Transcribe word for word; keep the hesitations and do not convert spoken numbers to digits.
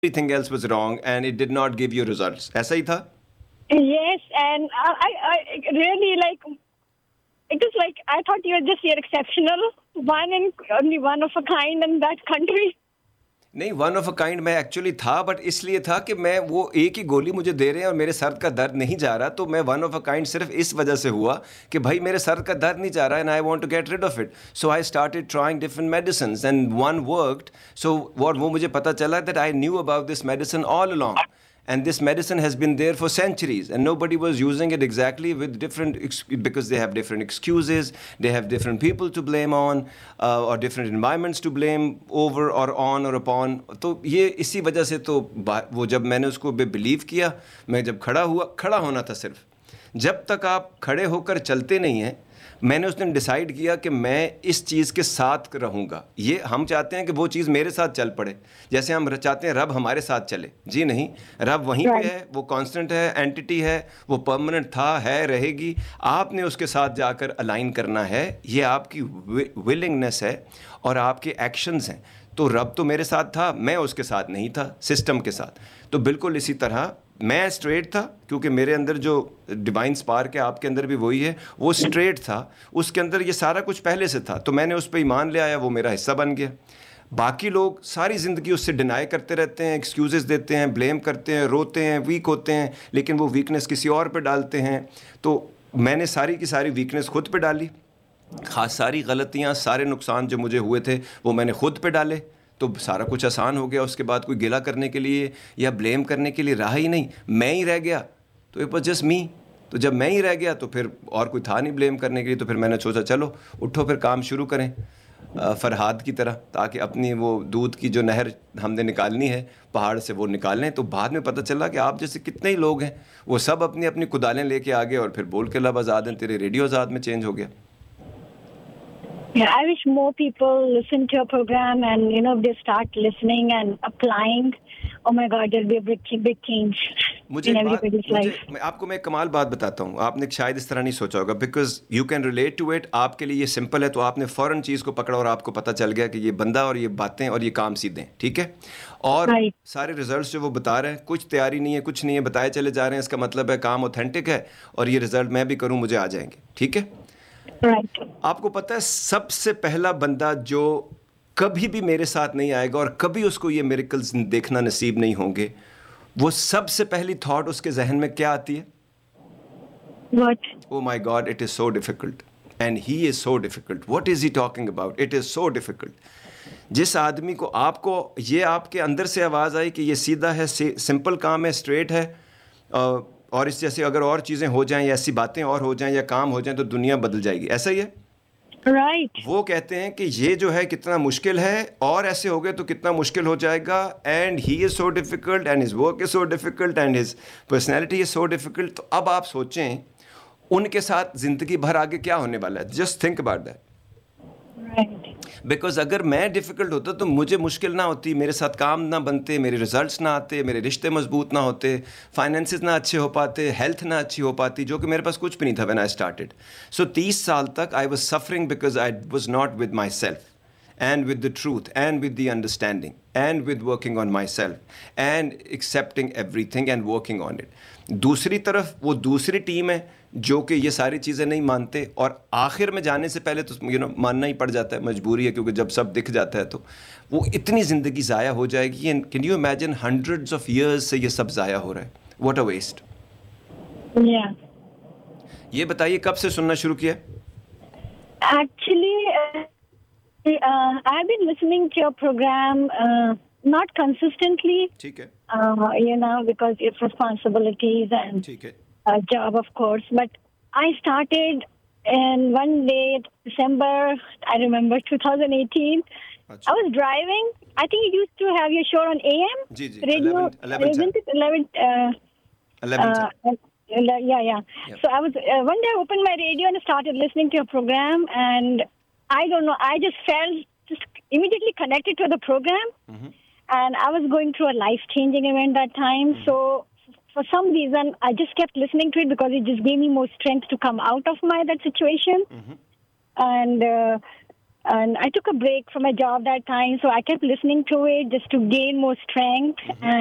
everything else was wrong and it did not give you results. ایسا ہی تھا؟ Yes, and I, I, I really like, it was like, I thought you were just here exceptional, one and only one of a kind in that country. نہیں one of a kind میں actually تھا، but اس لیے تھا کہ میں وہ ایک ہی گولی مجھے دے رہے ہیں اور میرے سر کا درد نہیں جا رہا، تو میں ون آف اے کائنڈ صرف اس وجہ سے ہوا کہ بھائی میرے سر کا درد نہیں جا رہا، and I want to get rid of it, so I started trying different medicines and one worked. So what وہ مجھے پتہ چلا that I knew about this medicine all along. And this medicine has been there for centuries and nobody was using it exactly with different, because they have different excuses, they have different people to blame on, uh, or different environments to blame over or on or upon. تو یہ اسی وجہ سے تو وہ جب میں نے اس کو بے بلیو کیا، میں جب کھڑا ہوا، کھڑا ہونا تھا صرف، جب تک آپ کھڑے ہو کر چلتے نہیں ہیں، میں نے اس دن ڈیسائیڈ کیا کہ میں اس چیز کے ساتھ رہوں گا. یہ ہم چاہتے ہیں کہ وہ چیز میرے ساتھ چل پڑے، جیسے ہم چاہتے ہیں رب ہمارے ساتھ چلے. جی نہیں، رب وہیں پہ ہے، وہ کانسٹنٹ ہے، اینٹیٹی ہے، وہ پرماننٹ تھا، ہے، رہے گی. آپ نے اس کے ساتھ جا کر الائن کرنا ہے، یہ آپ کی ولنگنیس ہے اور آپ کے ایکشنز ہیں. تو رب تو میرے ساتھ تھا، میں اس کے ساتھ نہیں تھا، سسٹم کے ساتھ. تو بالکل اسی طرح میں اسٹریٹ تھا، کیونکہ میرے اندر جو ڈیوائن اسپارک ہے، آپ کے اندر بھی وہی ہے، وہ اسٹریٹ تھا، اس کے اندر یہ سارا کچھ پہلے سے تھا. تو میں نے اس پہ ایمان لے آیا، وہ میرا حصہ بن گیا. باقی لوگ ساری زندگی اس سے ڈینائی کرتے رہتے ہیں، ایکسکیوزز دیتے ہیں، بلیم کرتے ہیں، روتے ہیں، ویک ہوتے ہیں، لیکن وہ ویکنیس کسی اور پہ ڈالتے ہیں. تو میں نے ساری کی ساری ویکنیس خود پہ ڈالی، خاص ساری غلطیاں، سارے نقصان جو مجھے ہوئے تھے وہ میں نے خود پہ ڈالے. تو سارا کچھ آسان ہو گیا. اس کے بعد کوئی گلا کرنے کے لیے یا بلیم کرنے کے لیے رہا ہی نہیں، میں ہی رہ گیا. تو اٹ واز جسٹ می. تو جب میں ہی رہ گیا تو پھر اور کوئی تھا نہیں بلیم کرنے کے لیے. تو پھر میں نے سوچا چلو اٹھو پھر کام شروع کریں فرہاد کی طرح، تاکہ اپنی وہ دودھ کی جو نہر ہم نے نکالنی ہے پہاڑ سے وہ نکال لیں. تو بعد میں پتہ چلا کہ آپ جیسے کتنے ہی لوگ ہیں وہ سب اپنی اپنی کدالیں لے کے آگے اور پھر بول کے لب آزاد ہیں، تیرے ریڈیو آزاد میں چینج ہو گیا. Yeah, I wish more people listen to your program and, you know, they start listening and applying. Oh my God, there'll be a big, big change in everybody's life. میں آپ کو میں ایک کمال بات بتاتا ہوں، آپ نے شاید اس طرح نہیں سوچا ہوگا، because you can relate to it. آپ کے لیے یہ سمپل ہے، تو آپ نے فوراً چیز کو پکڑا اور آپ کو پتہ چل گیا کہ یہ بندہ اور یہ باتیں اور یہ کام سیدھے ہیں. ٹھیک ہے، اور سارے ریزلٹس جو وہ بتا رہے ہیں، کچھ تیاری نہیں ہے، کچھ نہیں ہے، بتائے چلے جا رہے ہیں. اس کا مطلب ہے کام اوتھینٹک ہے اور یہ رزلٹ میں بھی کروں مجھے آ جائیں گے. ٹھیک ہے. آپ کو پتہ ہے سب سے پہلا بندہ جو کبھی بھی میرے ساتھ نہیں آئے گا اور کبھی اس کو یہ میریکلز دیکھنا نصیب نہیں ہوں گے، وہ سب سے پہلی تھاٹ اس کے ذہن میں کیا آتی ہے؟ What? Oh my God, it is so difficult. And he is so difficult. What is he talking about? It is so difficult. جس آدمی کو آپ کو یہ آپ کے اندر سے آواز آئی کہ یہ سیدھا ہے، سمپل کام ہے، اسٹریٹ ہے، اور اس جیسے اگر اور چیزیں ہو جائیں یا ایسی باتیں اور ہو جائیں یا کام ہو جائیں تو دنیا بدل جائے گی، ایسا ہی ہے. Right. وہ کہتے ہیں کہ یہ جو ہے کتنا مشکل ہے، اور ایسے ہو گئے تو کتنا مشکل ہو جائے گا. And he is so difficult and his work is so difficult and his personality is so difficult. تو اب آپ سوچیں ان کے ساتھ زندگی بھر آگے کیا ہونے والا ہے. Just think about that. Because اگر میں ڈیفیکلٹ ہوتا تو مجھے مشکل نہ ہوتی، میرے ساتھ کام نہ بنتے، میرے ریزلٹس نہ آتے، میرے رشتے مضبوط نہ ہوتے، فائنینسز نہ اچھے ہو پاتے، ہیلتھ نہ اچھی ہو پاتی، جو کہ میرے پاس کچھ بھی نہیں تھا وین آئی اسٹارٹیڈ. سو تیس سال تک I was suffering because I was not with my self and with the truth and with the understanding and with working on myself and accepting everything and working on it. دوسری طرف وہ دوسری team ہے جو کہ یہ ساری چیزیں نہیں مانتے، اور آخر میں جانے سے پہلے تو یو نو ماننا ہی پڑ جاتا ہے، مجبوری ہے، کیونکہ جب سب دکھ جاتا ہے تو وہ اتنی زندگی ضائع ہو جائے گی. Can you imagine hundreds of years سے یہ سب ضائع ہو رہا ہے. What a waste. یہ بتائیے کب سے سننا شروع کیا؟ Actually Uh, I've been listening to your program, uh, not consistently, okay. uh, you know, because it's responsibilities and okay. a job, of course. But I started, and one day, December, I remember twenty eighteen, Achha. I was driving. I think you used to have your show on A M? Ji, ji. Radio, eleven, eleven, eleven, uh, eleven, uh, yeah, yeah. Yep. So I was, uh, one day I opened my radio and started listening to your program, and I don't know, I just felt just immediately connected to the program. Mm-hmm. And I was going through a life-changing event that time. Mm-hmm. So for some reason, I just kept listening to it because it just gave me more strength to come out of my that situation. Mm-hmm. And uh, And I took a break from my job that time, so I kept listening to it just to gain more strength.